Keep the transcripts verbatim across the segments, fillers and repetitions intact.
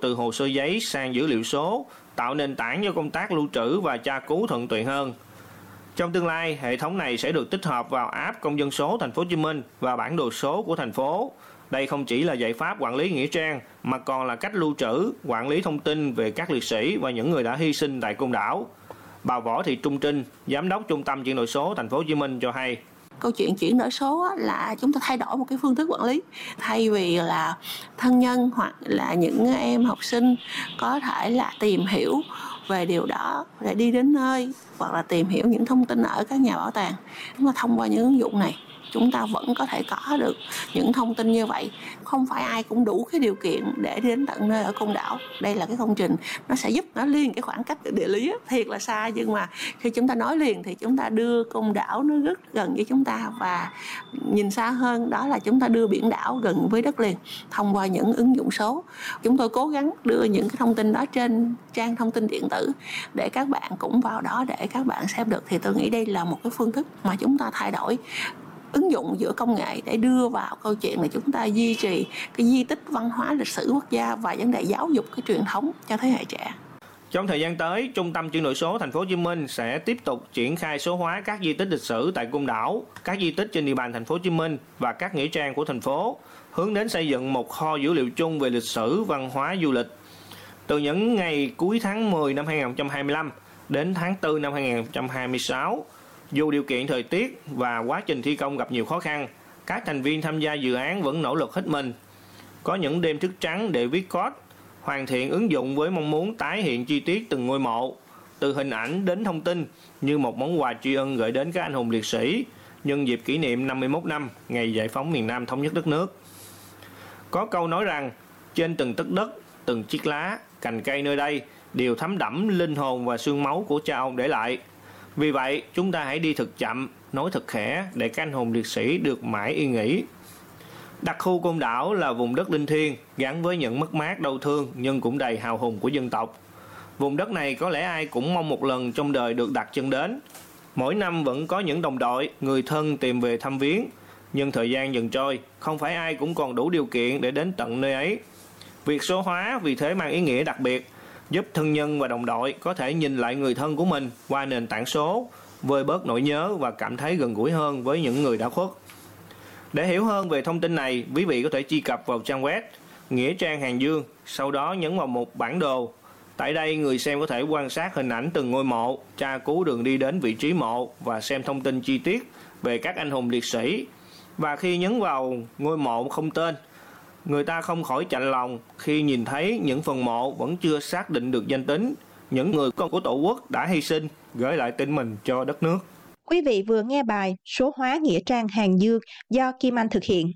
từ hồ sơ giấy sang dữ liệu số, tạo nền tảng cho công tác lưu trữ và tra cứu thuận tiện hơn. Trong tương lai, hệ thống này sẽ được tích hợp vào app công dân số Thành phố Hồ Chí Minh và bản đồ số của thành phố. Đây không chỉ là giải pháp quản lý nghĩa trang mà còn là cách lưu trữ, quản lý thông tin về các liệt sĩ và những người đã hy sinh tại Côn Đảo. Bà Võ Thị Trung Trinh, Giám đốc Trung tâm Chuyển đổi số Thành phố Hồ Chí Minh cho hay. Câu chuyện chuyển đổi số là chúng ta thay đổi một cái phương thức quản lý. Thay vì là thân nhân hoặc là những em học sinh có thể là tìm hiểu về điều đó để đi đến nơi hoặc là tìm hiểu những thông tin ở các nhà bảo tàng, chúng ta thông qua những ứng dụng này chúng ta vẫn có thể có được những thông tin như vậy. Không phải ai cũng đủ cái điều kiện để đến tận nơi ở Côn Đảo. Đây là cái công trình nó sẽ giúp nó liền cái khoảng cách địa lý á, thiệt là xa, nhưng mà khi chúng ta nói liền thì chúng ta đưa Côn Đảo nó rất gần với chúng ta, và nhìn xa hơn đó là chúng ta đưa biển đảo gần với đất liền thông qua những ứng dụng số. Chúng tôi cố gắng đưa những cái thông tin đó trên trang thông tin điện tử để các bạn cũng vào đó để các bạn xem được. Thì tôi nghĩ đây là một cái phương thức mà chúng ta thay đổi, ứng dụng giữa công nghệ để đưa vào câu chuyện là chúng ta duy trì cái di tích văn hóa lịch sử quốc gia và vấn đề giáo dục cái truyền thống cho thế hệ trẻ. Trong thời gian tới, Trung tâm Chuyển đổi số Thành phố Hồ Chí Minh sẽ tiếp tục triển khai số hóa các di tích lịch sử tại Côn Đảo, các di tích trên địa bàn Thành phố Hồ Chí Minh và các nghĩa trang của thành phố, hướng đến xây dựng một kho dữ liệu chung về lịch sử, văn hóa, du lịch. Từ những ngày cuối tháng mười năm hai nghìn không trăm hai mươi lăm đến tháng tư năm hai nghìn không trăm hai mươi sáu, dù điều kiện thời tiết và quá trình thi công gặp nhiều khó khăn, các thành viên tham gia dự án vẫn nỗ lực hết mình. Có những đêm thức trắng để viết code, hoàn thiện ứng dụng với mong muốn tái hiện chi tiết từng ngôi mộ, từ hình ảnh đến thông tin như một món quà tri ân gửi đến các anh hùng liệt sĩ nhân dịp kỷ niệm năm mươi mốt năm ngày giải phóng miền Nam thống nhất đất nước. Có câu nói rằng, trên từng tấc đất, từng chiếc lá, cành cây nơi đây đều thấm đẫm linh hồn và xương máu của cha ông để lại. Vì vậy, chúng ta hãy đi thật chậm, nói thật khẽ để các anh hùng liệt sĩ được mãi yên nghỉ. Đặc khu Côn Đảo là vùng đất linh thiêng, gắn với những mất mát đau thương nhưng cũng đầy hào hùng của dân tộc. Vùng đất này có lẽ ai cũng mong một lần trong đời được đặt chân đến. Mỗi năm vẫn có những đồng đội, người thân tìm về thăm viếng, nhưng thời gian dần trôi, không phải ai cũng còn đủ điều kiện để đến tận nơi ấy. Việc số hóa vì thế mang ý nghĩa đặc biệt, giúp thân nhân và đồng đội có thể nhìn lại người thân của mình qua nền tảng số, vơi bớt nỗi nhớ và cảm thấy gần gũi hơn với những người đã khuất. Để hiểu hơn về thông tin này, quý vị có thể truy cập vào trang web Nghĩa trang Hàng Dương, sau đó nhấn vào mục bản đồ. Tại đây, người xem có thể quan sát hình ảnh từng ngôi mộ, tra cứu đường đi đến vị trí mộ và xem thông tin chi tiết về các anh hùng liệt sĩ. Và khi nhấn vào ngôi mộ không tên, người ta không khỏi chạnh lòng khi nhìn thấy những phần mộ vẫn chưa xác định được danh tính, những người con của Tổ quốc đã hy sinh, gửi lại tên mình cho đất nước. Quý vị vừa nghe bài Số hóa Nghĩa trang Hàng Dương do Kim Anh thực hiện.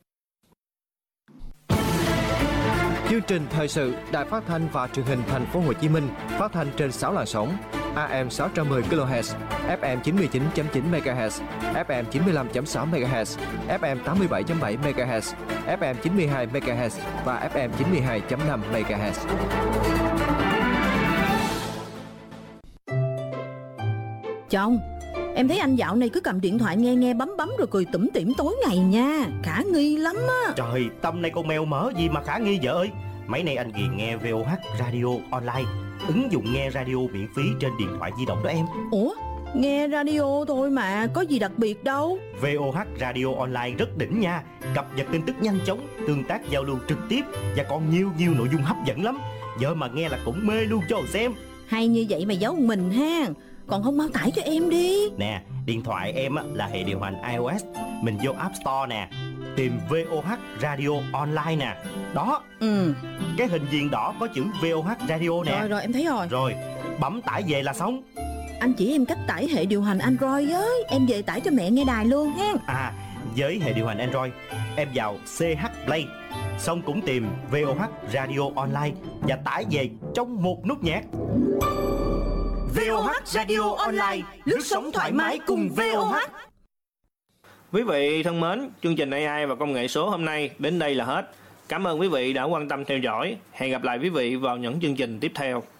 Chương trình thời sự Đài Phát thanh và Truyền hình Thành phố Hồ Chí Minh phát thanh trên sáu làn sóng: a em sáu trăm mười ki lô héc, ép em chín mươi chín phẩy chín mê ga héc, ép em chín mươi lăm phẩy sáu mê ga héc, ép em tám mươi bảy phẩy bảy mê ga héc, ép em chín mươi hai mê ga héc và ép em chín mươi hai phẩy năm mê ga héc. Chồng, em thấy anh dạo này cứ cầm điện thoại nghe nghe bấm bấm rồi cười tủm tỉm tối ngày nha, khả nghi lắm á. Trời, tâm này con mèo mỡ gì mà khả nghi vợ ơi. Mấy nay anh ghiền nghe vê o hát Radio Online, ứng dụng nghe radio miễn phí trên điện thoại di động đó em. Ủa, nghe radio thôi mà, có gì đặc biệt đâu. vê o hát Radio Online rất đỉnh nha, cập nhật tin tức nhanh chóng, tương tác giao lưu trực tiếp và còn nhiều nhiều nội dung hấp dẫn lắm. Vợ mà nghe là cũng mê luôn cho xem. Hay như vậy mà giấu mình ha. Còn không mau tải cho em đi. Nè, điện thoại em á, là hệ điều hành iOS, mình vô App Store nè, tìm vê o hát Radio Online nè. Đó, ừ. Cái hình viền đỏ có chữ vê o hát Radio nè. Rồi rồi, em thấy rồi. Rồi, bấm tải về là xong. Anh chỉ em cách tải hệ điều hành Android với. Em về tải cho mẹ nghe đài luôn ha. À, với hệ điều hành Android, em vào xê hát Play, xong cũng tìm vê o hát Radio Online và tải về trong một nút nhạc. vê o hát Radio Online, lướt sóng thoải mái cùng vê o hát. Quý vị thân mến, chương trình a i và công nghệ số hôm nay đến đây là hết. Cảm ơn quý vị đã quan tâm theo dõi. Hẹn gặp lại quý vị vào những chương trình tiếp theo.